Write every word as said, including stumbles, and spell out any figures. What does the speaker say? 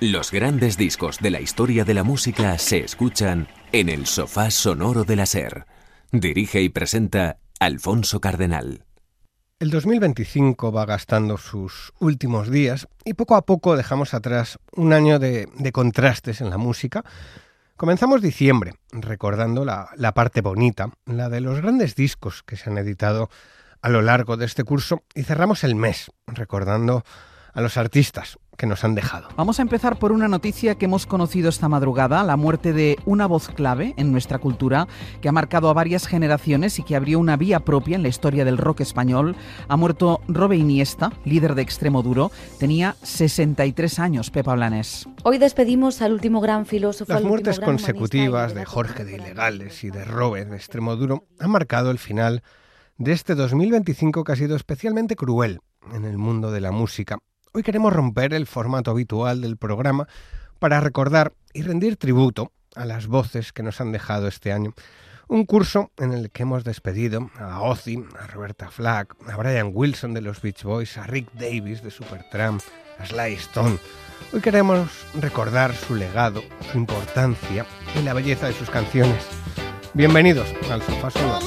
Los grandes discos de la historia de la música se escuchan en el Sofá Sonoro de la SER. Dirige y presenta Alfonso Cardenal. El dos mil veinticinco va gastando sus últimos días y poco a poco dejamos atrás un año de, de contrastes en la música. Comenzamos diciembre recordando la, la parte bonita, la de los grandes discos que se han editado a lo largo de este curso, y cerramos el mes recordando a los artistas que nos han dejado. Vamos a empezar por una noticia que hemos conocido esta madrugada, la muerte de una voz clave en nuestra cultura que ha marcado a varias generaciones y que abrió una vía propia en la historia del rock español. Ha muerto Robe Iniesta, líder de Extremoduro. Tenía sesenta y tres años, Pepa Blanes. Hoy despedimos al último gran filósofo. Las muertes consecutivas de Jorge de Ilegales y de Robe de Extremoduro han marcado el final de este dos mil veinticinco que ha sido especialmente cruel en el mundo de la música. Hoy queremos romper el formato habitual del programa para recordar y rendir tributo a las voces que nos han dejado este año. Un curso en el que hemos despedido a Ozzy, a Roberta Flack, a Brian Wilson de los Beach Boys, a Rick Davies de Supertramp, a Sly Stone. Hoy queremos recordar su legado, su importancia y la belleza de sus canciones. Bienvenidos al Sofá Sonoro.